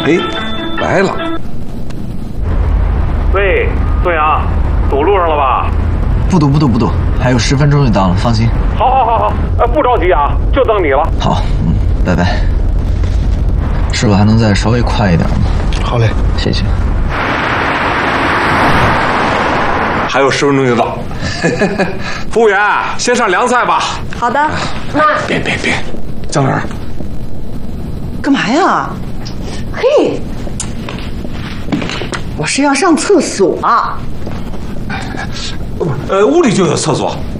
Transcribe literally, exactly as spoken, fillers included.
哎，来了。 喂，孙阳，堵路上了吧？ 不堵不堵不堵，还有十分钟就到了，放心。 好，好，好，好，呃，不着急啊，就等你了。 好，嗯，拜拜。师傅还能再稍微快一点吗？ 好嘞， 谢谢。 还有十分钟就到。服务员，先上凉菜吧。 好的，妈。 别别别，姜文， 干嘛呀？嘿，我是要上厕所。 呃，屋里就有厕所。